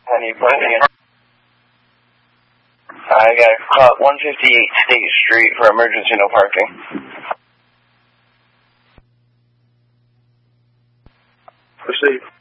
I need planning. I got caught 158 State Street for emergency no parking. Proceed.